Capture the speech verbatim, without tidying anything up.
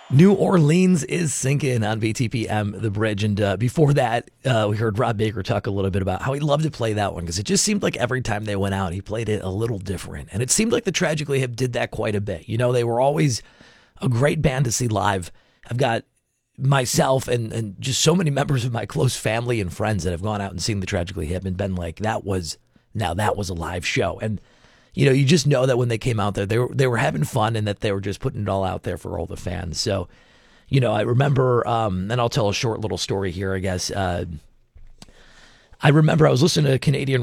New Orleans is sinking on B T P M, The Bridge. And uh, before that, uh, we heard Rob Baker talk a little bit about how he loved to play that one because it just seemed like every time they went out, he played it a little different. And it seemed like the Tragically Hip did that quite a bit. You know, they were always a great band to see live. I've got myself and, and just so many members of my close family and friends that have gone out and seen the Tragically Hip and been like, that was, now that was a live show. And you know, you just know that when they came out there, they were they were having fun and that they were just putting it all out there for all the fans. So, you know, I remember, um, and I'll tell a short little story here, I guess. Uh, I remember I was listening to Canadian